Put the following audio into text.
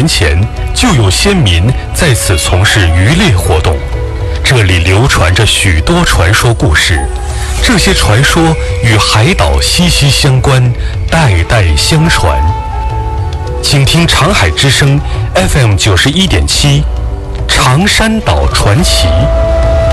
年前，就有先民在此从事渔猎活动。这里流传着许多传说故事，这些传说与海岛息息相关，代代相传。请听长海之声 FM 91.7，长山岛传奇。